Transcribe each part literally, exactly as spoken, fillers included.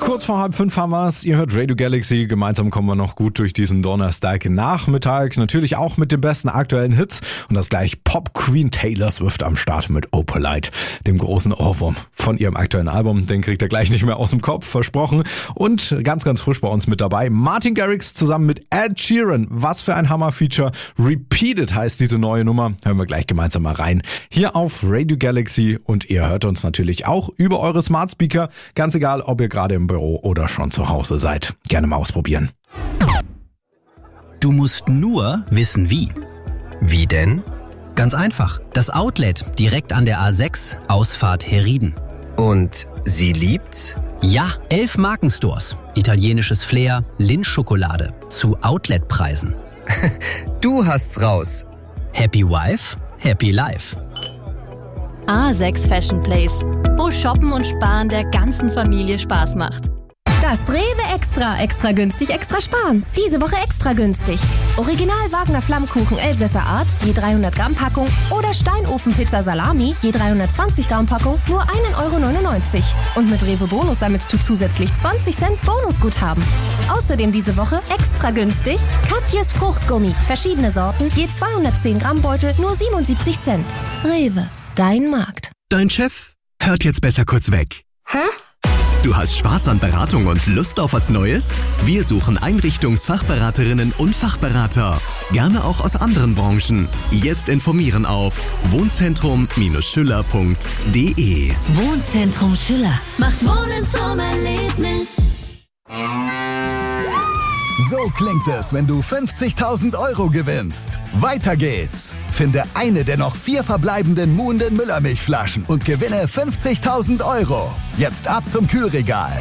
Kurz vor halb fünf haben wir's. Ihr hört Radio Galaxy. Gemeinsam kommen wir noch gut durch diesen Donnerstag-Nachmittag. Natürlich auch mit den besten aktuellen Hits. Und das gleich Pop Queen Taylor Swift am Start mit Oh Polite, dem großen Ohrwurm von ihrem aktuellen Album. Den kriegt ihr gleich nicht mehr aus dem Kopf, versprochen. Und ganz, ganz frisch bei uns mit dabei Martin Garrix zusammen mit Ed Sheeran. Was für ein Hammer-Feature. Repeated heißt diese neue Nummer. Hören wir gleich gemeinsam mal rein. Hier auf Radio Galaxy. Und ihr hört uns natürlich auch über eure Smart Speaker. Ganz egal, ob ihr gerade im Büro oder schon zu Hause seid. Gerne mal ausprobieren. Du musst nur wissen wie. Wie denn? Ganz einfach. Das Outlet direkt an der A sechs, Ausfahrt Herrieden. Und sie liebt's? Ja, elf Markenstores. Italienisches Flair, Lindt-Schokolade. Zu Outletpreisen. Du hast's raus. Happy Wife, Happy Life. A sechs Fashion Place, wo Shoppen und Sparen der ganzen Familie Spaß macht. Das Rewe Extra, extra günstig, extra sparen. Diese Woche extra günstig. Original Wagner Flammkuchen Elsässer Art, je dreihundert Gramm Packung oder Steinofenpizza Salami, je dreihundertzwanzig Gramm Packung, nur ein Euro neunundneunzig. Und mit Rewe Bonus sammelst du zusätzlich zwanzig Cent Bonusguthaben. Außerdem diese Woche extra günstig Katjes Fruchtgummi, verschiedene Sorten, je zweihundertzehn Gramm Beutel, nur siebenundsiebzig Cent. Rewe, dein Markt. Dein Chef hört jetzt besser kurz weg. Hä? Du hast Spaß an Beratung und Lust auf was Neues? Wir suchen Einrichtungsfachberaterinnen und Fachberater. Gerne auch aus anderen Branchen. Jetzt informieren auf wohnzentrum schüller punkt de. Wohnzentrum Schüller macht Wohnen zum Erlebnis. So klingt es, wenn du fünfzigtausend Euro gewinnst. Weiter geht's. Finde eine der noch vier verbleibenden Muhnden Müllermilchflaschen und gewinne fünfzigtausend Euro. Jetzt ab zum Kühlregal.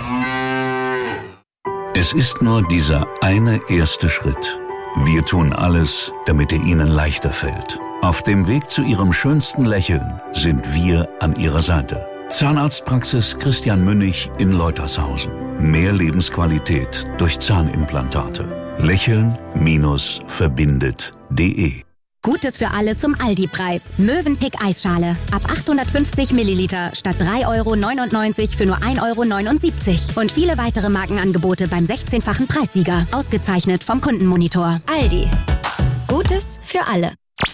Es ist nur dieser eine erste Schritt. Wir tun alles, damit er Ihnen leichter fällt. Auf dem Weg zu Ihrem schönsten Lächeln sind wir an Ihrer Seite. Zahnarztpraxis Christian Münnig in Leutershausen. Mehr Lebensqualität durch Zahnimplantate. Lächeln-verbindet punkt de. Gutes für alle zum Aldi-Preis. Mövenpick Eisschale. Ab achthundertfünfzig Milliliter statt drei Euro neunundneunzig für nur ein Euro neunundsiebzig. Und viele weitere Markenangebote beim sechzehnfachen Preissieger. Ausgezeichnet vom Kundenmonitor. Aldi. Gutes für alle.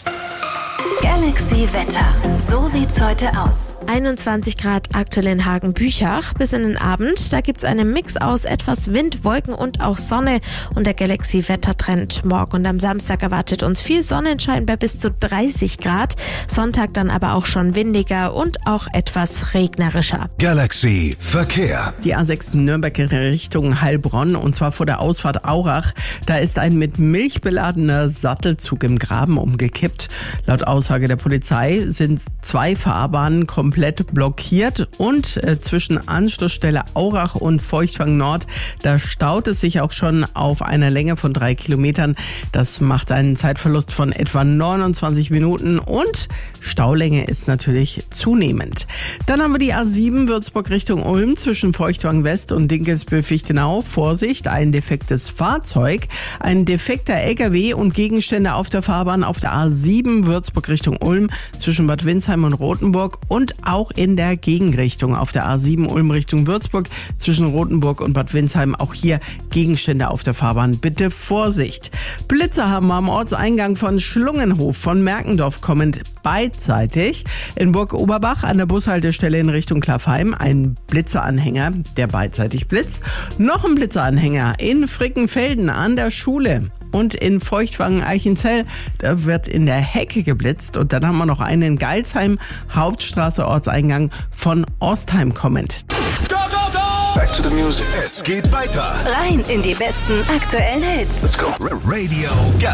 Galaxy Wetter. So sieht's heute aus. einundzwanzig Grad aktuell in Hagen-Büchach bis in den Abend. Da gibt's einen Mix aus etwas Wind, Wolken und auch Sonne. Und der Galaxy-Wettertrend morgen und am Samstag erwartet uns viel Sonnenschein bei bis zu dreißig Grad. Sonntag dann aber auch schon windiger und auch etwas regnerischer. Galaxy Verkehr. Die A sechs Nürnberg Richtung Heilbronn und zwar vor der Ausfahrt Aurach. Da ist ein mit Milch beladener Sattelzug im Graben umgekippt. Laut Aussage der Polizei sind zwei Fahrbahnen komplett blockiert und äh, zwischen Anschlussstelle Aurach und Feuchtwang Nord, da staut es sich auch schon auf einer Länge von drei Kilometern. Das macht einen Zeitverlust von etwa neunundzwanzig Minuten und Staulänge ist natürlich zunehmend. Dann haben wir die A sieben Würzburg Richtung Ulm zwischen Feuchtwang West und Dinkelsbühl-Fichtenau. Vorsicht, ein defektes Fahrzeug, ein defekter L K W und Gegenstände auf der Fahrbahn auf der A sieben Würzburg Richtung Ulm zwischen Bad Windsheim und Rothenburg und auch in der Gegenrichtung auf der A sieben Ulm Richtung Würzburg zwischen Rothenburg und Bad Windsheim. Auch hier Gegenstände auf der Fahrbahn. Bitte Vorsicht. Blitze haben wir am Ortseingang von Schlungenhof von Merkendorf kommend beidseitig. In Burg Oberbach an der Bushaltestelle in Richtung Klaffheim ein Blitzeranhänger, der beidseitig blitzt. Noch ein Blitzeranhänger in Frickenfelden an der Schule. Und in Feuchtwangen-Eichenzell, da wird in der Hecke geblitzt. Und dann haben wir noch einen in Geilsheim, Hauptstraße, Ortseingang von Ostheim kommend. Go, go, go! Back to the music. Es geht weiter. Rein in die besten aktuellen Hits. Let's go. Radio Galaxy.